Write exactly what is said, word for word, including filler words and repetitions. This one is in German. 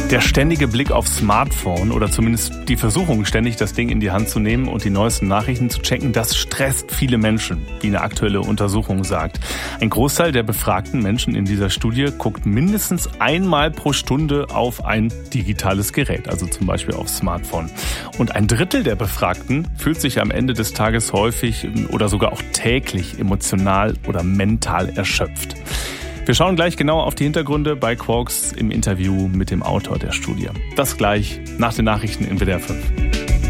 Der ständige Blick aufs Smartphone oder zumindest die Versuchung, ständig das Ding in die Hand zu nehmen und die neuesten Nachrichten zu checken, das stresst viele Menschen, wie eine aktuelle Untersuchung sagt. Ein Großteil der befragten Menschen in dieser Studie guckt mindestens einmal pro Stunde auf ein digitales Gerät, also zum Beispiel aufs Smartphone. Und ein Drittel der Befragten fühlt sich am Ende des Tages häufig oder sogar auch täglich emotional oder mental erschöpft. Wir schauen gleich genau auf die Hintergründe bei Quarks im Interview mit dem Autor der Studie. Das gleich nach den Nachrichten in W D R fünf.